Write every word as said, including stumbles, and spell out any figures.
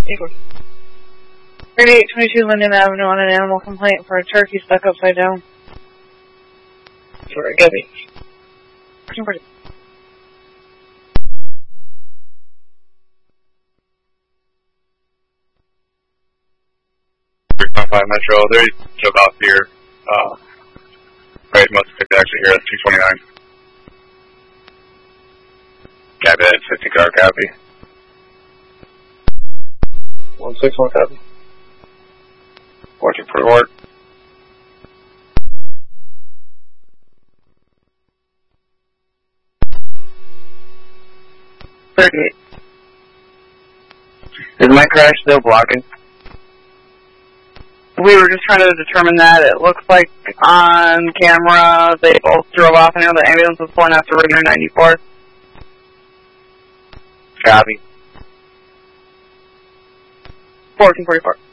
Eagles. thirty-eight twenty-two Linden Avenue on an animal complaint for a turkey stuck upside down. Sorry, Gabby. three point five Metro, they took off here. Uh, right, most of the exit here at two twenty-nine. Gabby, that's fifty car copy. one six one copy. fourteen forty-four. thirty-eight. Is my crash still blocking? We were just trying to determine that. It looks like on camera they both drove off and the ambulance was pulling after Ritter ninety-four. Copy. fourteen forty-four.